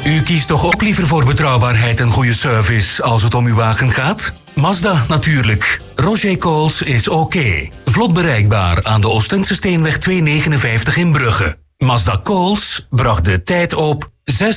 U kiest toch ook liever voor betrouwbaarheid en goede service als het om uw wagen gaat? Mazda natuurlijk. Roger Coles is oké. Vlot bereikbaar aan de Oostense Steenweg 259 in Brugge. Mazda Coles bracht de tijd op 6